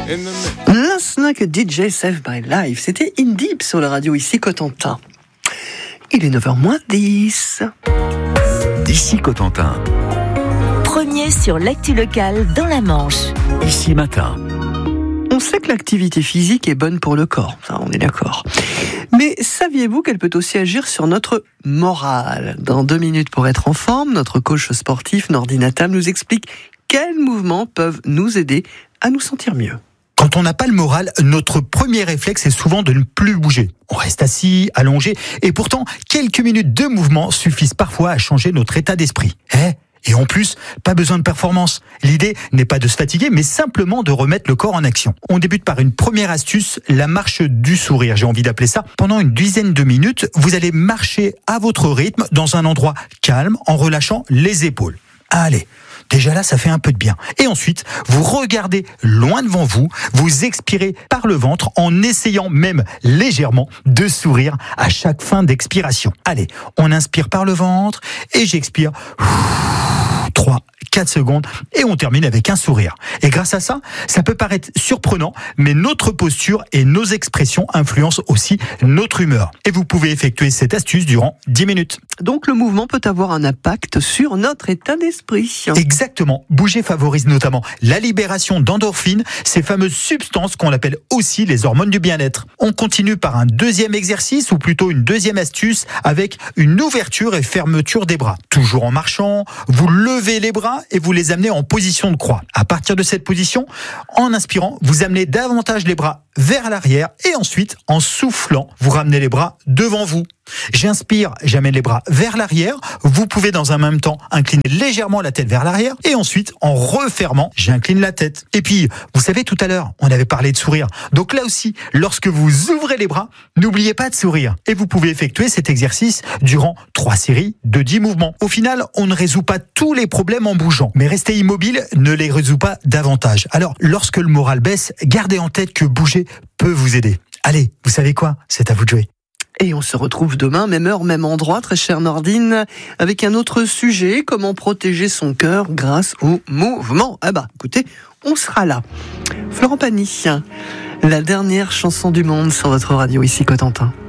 L'instinct que DJ Save My Life, c'était In Deep sur la radio ici Cotentin. Il est 9h-10. D'ici Cotentin. Premier sur l'actu locale dans la Manche. Ici Matin. On sait que l'activité physique est bonne pour le corps, ça on est d'accord. Mais saviez-vous qu'elle peut aussi agir sur notre morale ? Dans 2 minutes pour être en forme, notre coach sportif Nordine Natam nous explique quels mouvements peuvent nous aider à nous sentir mieux. Quand on n'a pas le moral, notre premier réflexe est souvent de ne plus bouger. On reste assis, allongé, et pourtant, quelques minutes de mouvement suffisent parfois à changer notre état d'esprit. Et en plus, pas besoin de performance. L'idée n'est pas de se fatiguer, mais simplement de remettre le corps en action. On débute par une première astuce, la marche du sourire, j'ai envie d'appeler ça. Pendant une dizaine de minutes, vous allez marcher à votre rythme dans un endroit calme en relâchant les épaules. Allez, déjà là, ça fait un peu de bien. Et ensuite, vous regardez loin devant vous, vous expirez par le ventre en essayant même légèrement de sourire à chaque fin d'expiration. Allez, on inspire par le ventre et j'expire 3, 4 secondes et on termine avec un sourire. Et grâce à ça, ça peut paraître surprenant, mais notre posture et nos expressions influencent aussi notre humeur. Et vous pouvez effectuer cette astuce durant 10 minutes. Donc le mouvement peut avoir un impact sur notre état d'esprit. Exactement. Bouger favorise notamment la libération d'endorphines, ces fameuses substances qu'on appelle aussi les hormones du bien-être. On continue par un deuxième exercice, ou plutôt une deuxième astuce, avec une ouverture et fermeture des bras. Toujours en marchant, vous levez les bras et vous les amenez en position de croix. À partir de cette position, en inspirant, vous amenez davantage les bras vers l'arrière et ensuite, en soufflant, vous ramenez les bras devant vous. J'inspire, j'amène les bras vers l'arrière. Vous pouvez dans un même temps incliner légèrement la tête vers l'arrière et ensuite, en refermant, j'incline la tête. Et puis, vous savez, tout à l'heure, on avait parlé de sourire. Donc là aussi, lorsque vous ouvrez les bras, n'oubliez pas de sourire. Et vous pouvez effectuer cet exercice durant 3 séries de 10 mouvements. Au final, on ne résout pas tous les problèmes en bougeant, mais rester immobile ne les résout pas davantage. Alors, lorsque le moral baisse, gardez en tête que bouger peut vous aider. Allez, vous savez quoi ? C'est à vous de jouer. Et on se retrouve demain, même heure, même endroit, très chère Nordine, avec un autre sujet, comment protéger son cœur grâce au mouvement. Écoutez, on sera là. Florent Pagny, la dernière chanson du monde sur votre radio ici Cotentin.